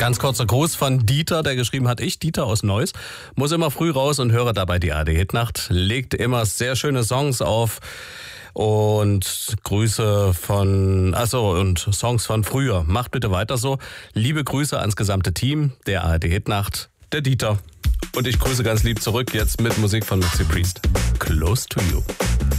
Ganz kurzer Gruß von Dieter, der geschrieben hat, Dieter aus Neuss, muss immer früh raus und höre dabei die ARD-Hitnacht, legt immer sehr schöne Songs auf und Grüße und Songs von früher. Macht bitte weiter so. Liebe Grüße ans gesamte Team der ARD-Hitnacht, der Dieter. Und ich grüße ganz lieb zurück jetzt mit Musik von Maxi Priest. Close to You.